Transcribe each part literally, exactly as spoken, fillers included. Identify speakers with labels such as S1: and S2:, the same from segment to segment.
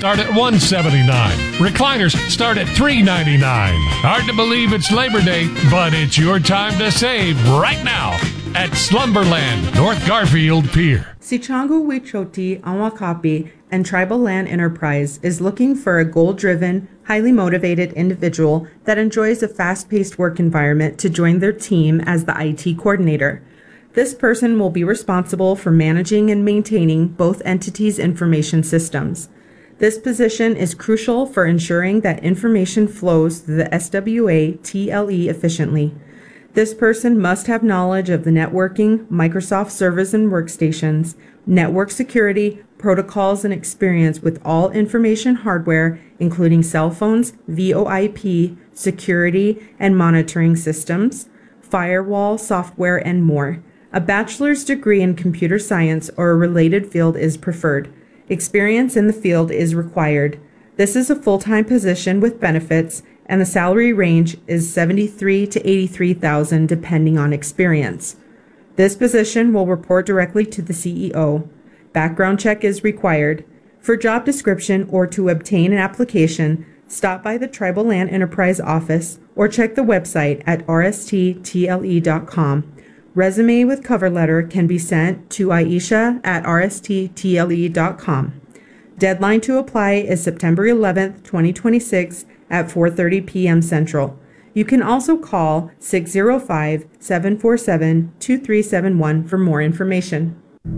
S1: start at one hundred seventy-nine dollars. Recliners start at three hundred ninety-nine dollars. Hard to believe it's Labor Day, but it's your time to save right now at Slumberland, North Garfield Pier.
S2: Sichangu Wichoti Anwakapi and Tribal Land Enterprise is looking for a goal-driven, highly motivated individual that enjoys a fast-paced work environment to join their team as the I T coordinator. This person will be responsible for managing and maintaining both entities' information systems. This position is crucial for ensuring that information flows through the S W A T L E efficiently. This person must have knowledge of the networking, Microsoft servers and workstations, network security, protocols, and experience with all information hardware, including cell phones, V O I P, security and monitoring systems, firewall, software, and more. A bachelor's degree in computer science or a related field is preferred. Experience in the field is required. This is a full-time position with benefits, and the salary range is seventy-three thousand to eighty-three thousand dollars depending on experience. This position will report directly to the C E O. Background check is required. For job description or to obtain an application, stop by the Tribal Land Enterprise office or check the website at r s t t l e dot com. Resume with cover letter can be sent to Aisha at r s t t l e dot com. Deadline to apply is September eleventh, twenty twenty-six at four thirty p.m. Central. You can also call six oh five, seven four seven, two three seven one for more information.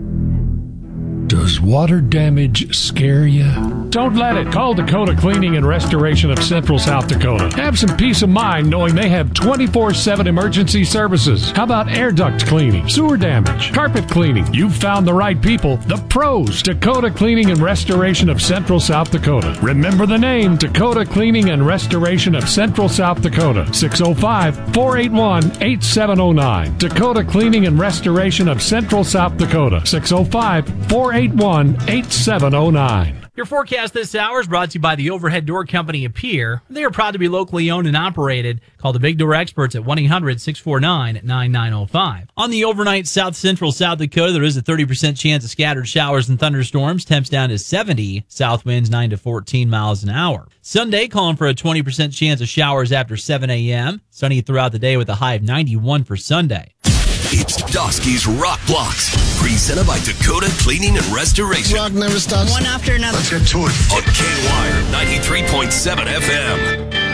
S1: Does water damage scare you? Don't let it. Call Dakota Cleaning and Restoration of Central South Dakota. Have some peace of mind knowing they have twenty-four seven emergency services. How about air duct cleaning, sewer damage, carpet cleaning? You've found the right people, the pros. Dakota Cleaning and Restoration of Central South Dakota. Remember the name, Dakota Cleaning and Restoration of Central South Dakota. six oh five, four eight one, eight seven oh nine. Dakota Cleaning and Restoration of Central South Dakota. six oh five, four eight one, eight seven oh nine.
S3: Your forecast this hour is brought to you by the Overhead Door Company of Pier. They are proud to be locally owned and operated. Call the Big Door Experts at one eight hundred, six four nine, nine nine oh five. On the overnight South Central South Dakota, there is a thirty percent chance of scattered showers and thunderstorms. Temps down to seventy. South winds nine to fourteen miles an hour. Sunday, calling for a twenty percent chance of showers after seven a.m. Sunny throughout the day with a high of ninety-one for Sunday.
S4: It's Dosky's Rock Blocks, presented by Dakota Cleaning and Restoration.
S5: Rock never stops.
S6: One after another.
S5: Let's get to it.
S4: On K W I R E ninety-three point seven F M.